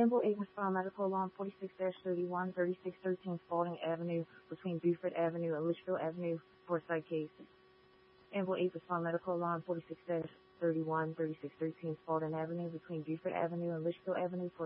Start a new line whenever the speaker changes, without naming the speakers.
Amble Aid Respond Medical Law 46-31, 3613 Spalding Avenue between Buford Avenue and Litchfield Avenue for a site case. Amble Aid Respond Medical Law 46-31, 3613 Spalding Avenue between Buford Avenue and Litchfield Avenue for